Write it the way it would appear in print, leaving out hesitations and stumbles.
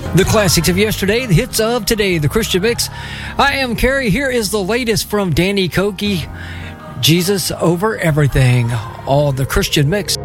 The classics of yesterday, the hits of today, the Christian Mix. I am Carrie. Here is the latest from Danny Koke, Jesus Over Everything, all the Christian Mix.